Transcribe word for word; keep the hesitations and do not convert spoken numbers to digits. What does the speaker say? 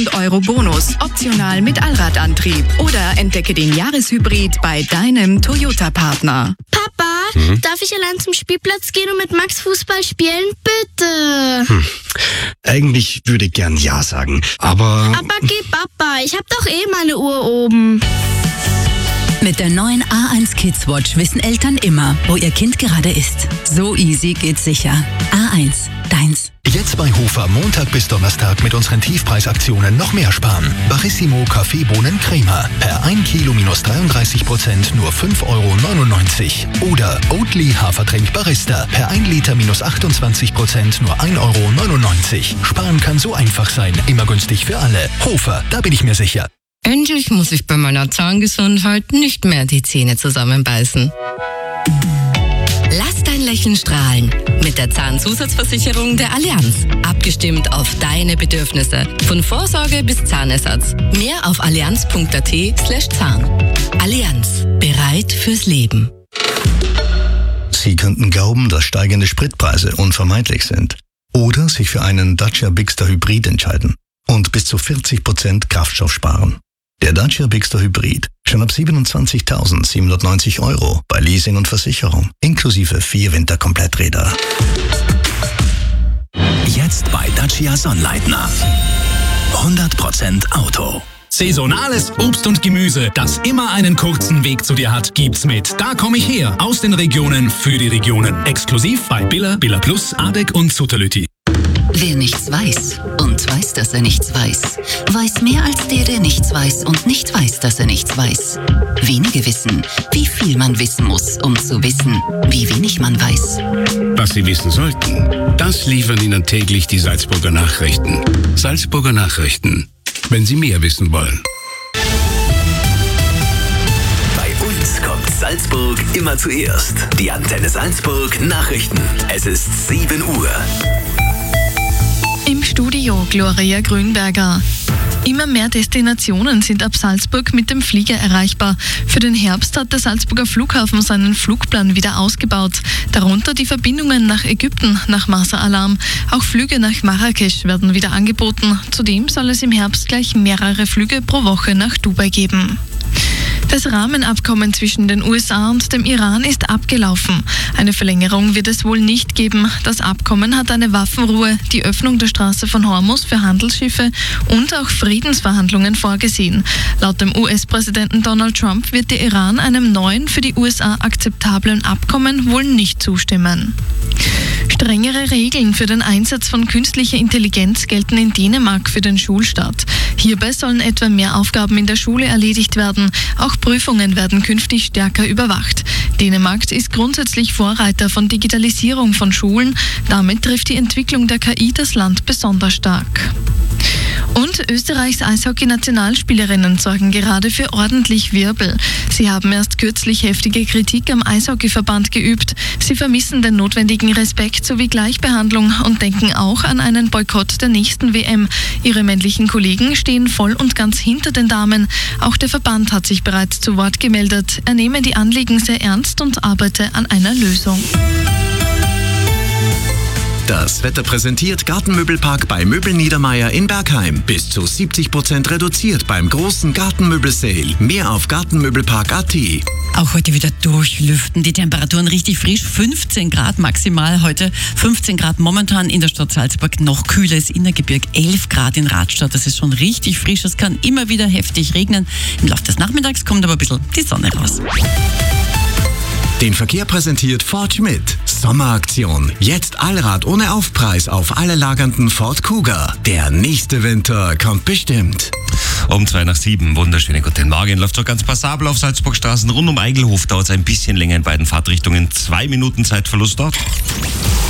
Euro Bonus, optional mit Allradantrieb. Oder entdecke den Jahreshybrid bei deinem Toyota-Partner. Papa, Mhm. darf ich allein zum Spielplatz gehen und mit Max Fußball spielen? Bitte. Hm. Eigentlich würde ich gern Ja sagen, aber... Aber geh Papa, ich hab doch eh meine Uhr oben. Mit der neuen A eins Kids Watch wissen Eltern immer, wo ihr Kind gerade ist. So easy geht's sicher. A eins, deins. Jetzt bei Hofer Montag bis Donnerstag mit unseren Tiefpreisaktionen noch mehr sparen. Barissimo Kaffeebohnen Crema. Per ein Kilo minus dreiunddreißig Prozent nur fünf Euro neunundneunzig. Oder Oatly Hafertrink Barista. Per ein Liter minus achtundzwanzig Prozent nur ein Euro neunundneunzig. Sparen kann so einfach sein. Immer günstig für alle. Hofer, da bin ich mir sicher. Endlich muss ich bei meiner Zahngesundheit nicht mehr die Zähne zusammenbeißen. Lass dein Lächeln strahlen mit der Zahnzusatzversicherung der Allianz. Abgestimmt auf deine Bedürfnisse. Von Vorsorge bis Zahnersatz. Mehr auf allianz.at slash Zahn. Allianz. Bereit fürs Leben. Sie könnten glauben, dass steigende Spritpreise unvermeidlich sind. Oder sich für einen Dacia Bigster Hybrid entscheiden und bis zu vierzig Prozent Kraftstoff sparen. Der Dacia Bigster Hybrid schon ab siebenundzwanzigtausendsiebenhundertneunzig Euro bei Leasing und Versicherung, inklusive vier Winterkompletträder. Jetzt bei Dacia Sonnleitner. hundert Prozent Auto. Saisonales Obst und Gemüse, das immer einen kurzen Weg zu dir hat, gibt's mit Da komm ich her. Aus den Regionen für die Regionen. Exklusiv bei Billa, Billa Plus, Adek und Sutterlütti. Wer nichts weiß und weiß, dass er nichts weiß, weiß mehr als der, der nichts weiß und nicht weiß, dass er nichts weiß. Wenige wissen, wie viel man wissen muss, um zu wissen, wie wenig man weiß. Was Sie wissen sollten, das liefern Ihnen täglich die Salzburger Nachrichten. Salzburger Nachrichten, wenn Sie mehr wissen wollen. Bei uns kommt Salzburg immer zuerst. Die Antenne Salzburg Nachrichten. Es ist sieben Uhr. Im Studio Gloria Grünberger. Immer mehr Destinationen sind ab Salzburg mit dem Flieger erreichbar. Für den Herbst hat der Salzburger Flughafen seinen Flugplan wieder ausgebaut. Darunter die Verbindungen nach Ägypten, nach Marsa Alam. Auch Flüge nach Marrakesch werden wieder angeboten. Zudem soll es im Herbst gleich mehrere Flüge pro Woche nach Dubai geben. Das Rahmenabkommen zwischen den U S A und dem Iran ist abgelaufen. Eine Verlängerung wird es wohl nicht geben. Das Abkommen hat eine Waffenruhe, die Öffnung der Straße von Hormuz für Handelsschiffe und auch Friedensverhandlungen vorgesehen. Laut dem U S-Präsidenten Donald Trump wird der Iran einem neuen, für die U S A akzeptablen Abkommen wohl nicht zustimmen. Strengere Regeln für den Einsatz von künstlicher Intelligenz gelten in Dänemark für den Schulstart. Hierbei sollen etwa mehr Aufgaben in der Schule erledigt werden. Auch Prüfungen werden künftig stärker überwacht. Dänemark ist grundsätzlich Vorreiter von Digitalisierung von Schulen. Damit trifft die Entwicklung der K I das Land besonders stark. Und Österreichs Eishockey-Nationalspielerinnen sorgen gerade für ordentlich Wirbel. Sie haben erst kürzlich heftige Kritik am Eishockeyverband geübt. Sie vermissen den notwendigen Respekt sowie Gleichbehandlung und denken auch an einen Boykott der nächsten W M. Ihre männlichen Kollegen stehen voll und ganz hinter den Damen. Auch der Verband hat sich bereits zu Wort gemeldet. Er nehme die Anliegen sehr ernst und arbeite an einer Lösung. Das Wetter präsentiert Gartenmöbelpark bei Möbel Niedermeier in Bergheim. Bis zu siebzig Prozent reduziert beim großen Gartenmöbel-Sale. Mehr auf gartenmöbelpark punkt at. Auch heute wieder durchlüften. Die Temperaturen richtig frisch. fünfzehn Grad maximal heute. fünfzehn Grad momentan in der Stadt Salzburg. Noch kühles Innergebirg. elf Grad in Radstadt. Das ist schon richtig frisch. Es kann immer wieder heftig regnen. Im Laufe des Nachmittags kommt aber ein bisschen die Sonne raus. Den Verkehr präsentiert Ford Schmidt. Sommeraktion. Jetzt Allrad ohne Aufpreis auf alle lagernden Ford Kuga. Der nächste Winter kommt bestimmt. Um zwei nach sieben, wunderschönen guten Morgen. Läuft so ganz passabel auf Salzburgstraßen. Rund um Eigelhof dauert es ein bisschen länger in beiden Fahrtrichtungen. Zwei Minuten Zeitverlust dort.